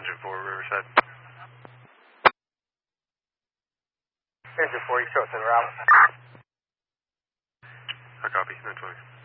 Engine 4, Riverside. Engine 4, East Coast, en route. I copy, 920.